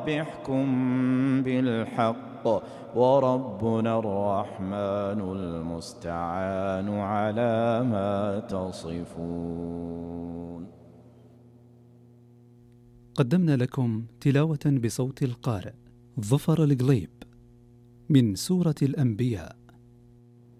احكم بالحق وربنا الرحمن المستعان على ما تصفون. قدمنا لكم تلاوة بصوت القارئ ظفر القليب من سورة الأنبياء.